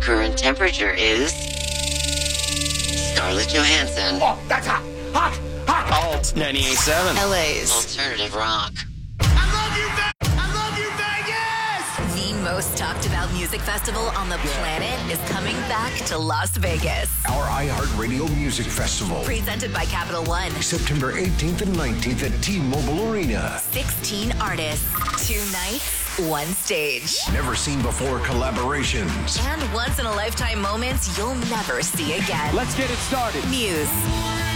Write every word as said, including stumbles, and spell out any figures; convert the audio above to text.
current temperature is Scarlett Johansson. Oh, that's hot! Hot! Hot! Alt ninety-eight point seven. L A's Alternative rock. I love you, Ve- I love you, Vegas! The most talked about music festival on the planet is coming back to Las Vegas. Our iHeartRadio Music Festival. Presented by Capital One. September eighteenth and nineteenth at T-Mobile Arena. sixteen artists, two nights, one stage. Never seen before collaborations. And once in a lifetime moments you'll never see again. Let's get it started. Muse,